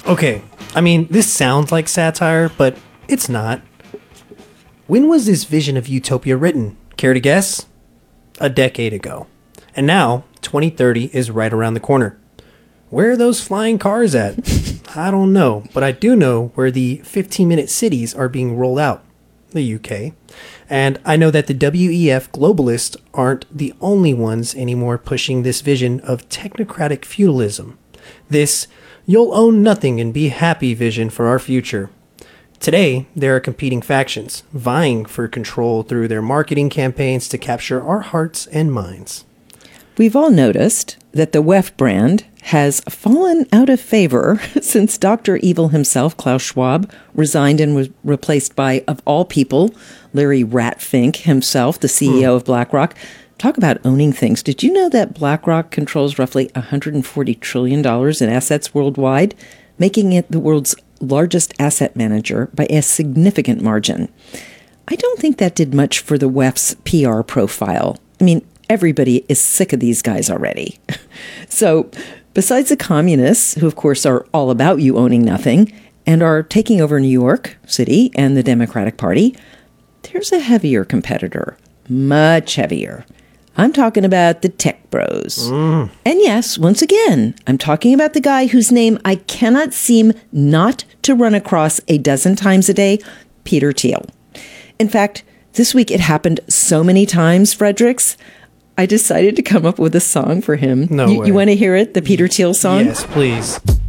Okay, I mean, this sounds like satire, but it's not. When was this vision of utopia written? Care to guess? A decade ago. And now, 2030 is right around the corner. Where are those flying cars at? I don't know, but I do know where the 15-minute cities are being rolled out. The UK. And I know that the WEF globalists aren't the only ones anymore pushing this vision of technocratic feudalism. This you'll own nothing and be happy vision for our future. Today, there are competing factions, vying for control through their marketing campaigns to capture our hearts and minds. We've all noticed that the WEF brand has fallen out of favor since Dr. Evil himself, Klaus Schwab, resigned and was replaced by, of all people, Larry Ratfink himself, the CEO of BlackRock. Talk about owning things. Did you know that BlackRock controls roughly $140 trillion in assets worldwide, making it the world's largest asset manager by a significant margin? I don't think that did much for the WEF's PR profile. I mean, everybody is sick of these guys already. So, besides the communists, who of course are all about you owning nothing, and are taking over New York City and the Democratic Party, there's a heavier competitor. Much heavier. I'm talking about the tech bros. And yes, once again, I'm talking about the guy whose name I cannot seem not to run across a dozen times a day, Peter Thiel. In fact, this week it happened so many times, Fredericks, I decided to come up with a song for him. No way. You want to hear it, the Peter Thiel song? Yes, please.